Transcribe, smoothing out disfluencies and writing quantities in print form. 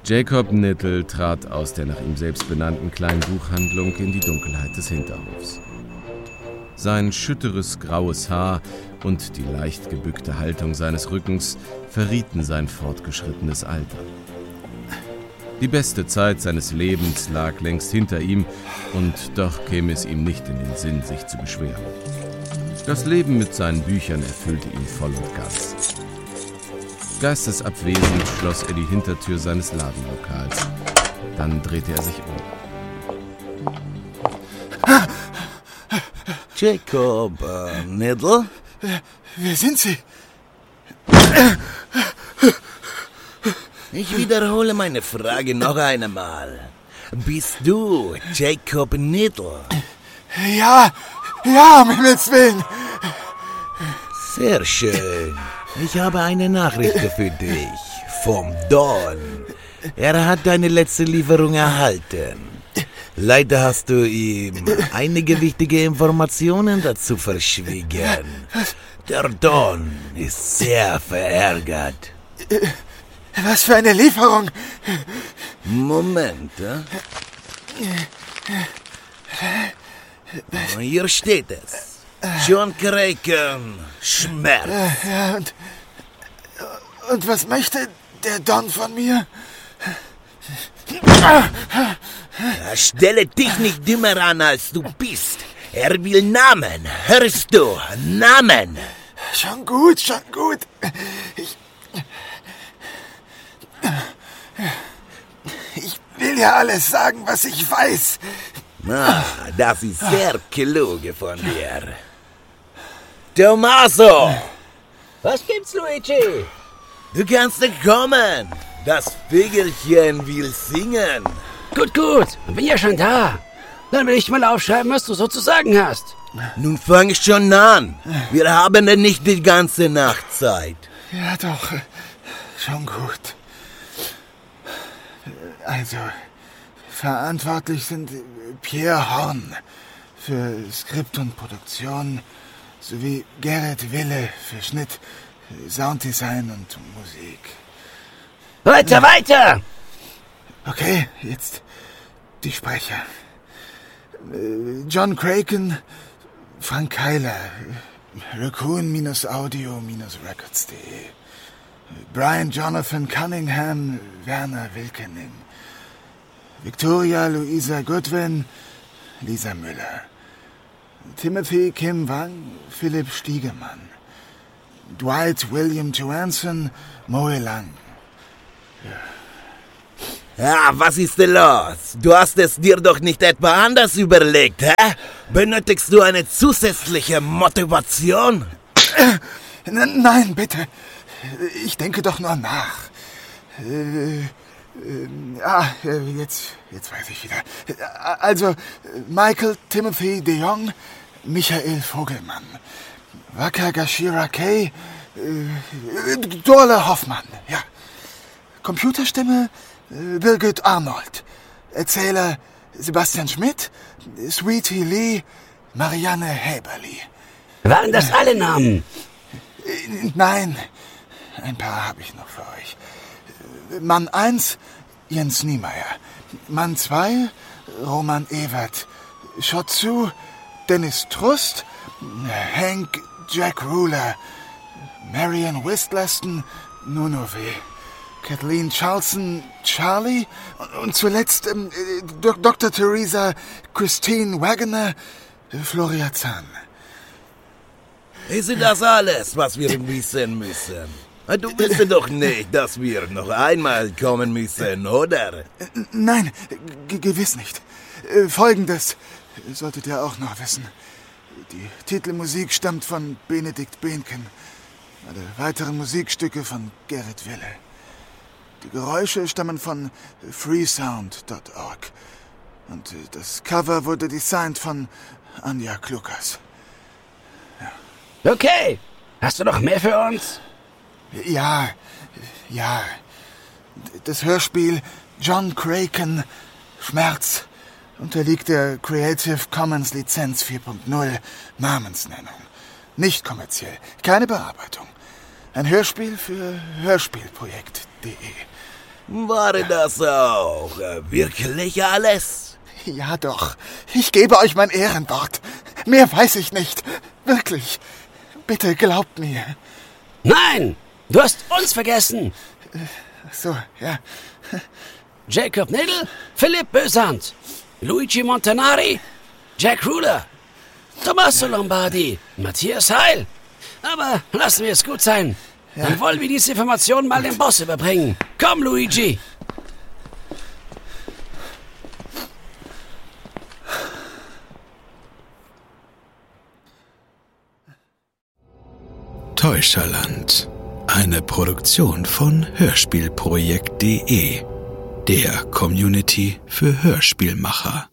Jacob Nittel trat aus der nach ihm selbst benannten kleinen Buchhandlung in die Dunkelheit des Hinterhofs. Sein schütteres graues Haar und die leicht gebückte Haltung seines Rückens verrieten sein fortgeschrittenes Alter. Die beste Zeit seines Lebens lag längst hinter ihm, und doch käme es ihm nicht in den Sinn, sich zu beschweren. Das Leben mit seinen Büchern erfüllte ihn voll und ganz. Geistesabwesend schloss er die Hintertür seines Ladenlokals. Dann drehte er sich um. Jacob Nittel? Wer sind Sie? Ich wiederhole meine Frage noch einmal. Bist du Jacob Nittel? Ja, um Himmels Willen. Sehr schön. Ich habe eine Nachricht für dich. Vom Don. Er hat deine letzte Lieferung erhalten. Leider hast du ihm einige wichtige Informationen dazu verschwiegen. Der Don ist sehr verärgert. Was für eine Lieferung? Moment. Hier steht es. John Kraken, Schmerz. Ja, und was möchte der Don von mir? Stelle dich nicht dümmer an, als du bist. Er will Namen. Hörst du? Namen. Schon gut. Ich will ja alles sagen, was ich weiß. Das ist sehr klug von dir. Tommaso! Was gibt's, Luigi? Du kannst kommen. Das Vögelchen will singen. Gut, bin ja schon da. Dann will ich mal aufschreiben, was du so zu sagen hast. Nun fang schon an. Wir haben ja nicht die ganze Nacht Zeit. Ja doch, schon gut. Also, verantwortlich sind Pierre Horn für Skript und Produktion sowie Gerrit Wille für Schnitt, Sounddesign und Musik. Weiter! Okay, jetzt die Sprecher. John Frank Keiler, Raccoon-Audio-Records.de, Brian Jonathan Cunningham, Werner Wilkening, Victoria Louisa Goodwin, Lisa Müller, Timothy Kim Wang, Philipp Stiegemann, Dwight William Johansson, Moe Lang. Was ist denn los? Du hast es dir doch nicht etwa anders überlegt, hä? Benötigst du eine zusätzliche Motivation? Nein, bitte. Ich denke doch nur nach. Jetzt weiß ich wieder. Also, Michael Timothy de Jong, Michael Vogelmann, Waka Gashira Kay, Dorle Hoffmann, ja. Computerstimme, Birgit Arnold. Erzähler, Sebastian Schmidt, Sweetie Lee, Marianne Häberli. Waren das alle Namen? Nein, ein paar habe ich noch für euch. Mann 1, Jens Niemeyer. Mann 2, Roman Ewert. Shotsu, Dennis Trust. Hank Jack Ruler. Marian Wistlaston, Nunove. Kathleen Charlson, Charlie. Und zuletzt Dr. Theresa Christine Wagoner, Floria Zahn. Ist das alles, was wir wissen müssen? Du willst doch nicht, dass wir noch einmal kommen müssen, oder? Nein, gewiss nicht. Folgendes solltet ihr auch noch wissen. Die Titelmusik stammt von Benedikt Behnken. Alle weiteren Musikstücke von Gerrit Wille. Die Geräusche stammen von freesound.org. Und das Cover wurde designt von Anja Klukas. Okay, hast du noch mehr für uns? Ja. Das Hörspiel John Kraken, Schmerz, unterliegt der Creative Commons Lizenz 4.0 Namensnennung. Nicht kommerziell, keine Bearbeitung. Ein Hörspiel für Hörspielprojekt.de. War das auch wirklich alles? Ja doch, ich gebe euch mein Ehrenwort. Mehr weiß ich nicht. Wirklich. Bitte glaubt mir. Nein, du hast uns vergessen. So, ja. Jacob Niddle, Philipp Bösand, Luigi Montanari, Jack Ruler, Tommaso Lombardi, Matthias Heil. Aber lassen wir es gut sein. Dann wollen wir diese Information mal dem Boss überbringen. Komm, Luigi. Täuscherland. Eine Produktion von Hörspielprojekt.de, der Community für Hörspielmacher.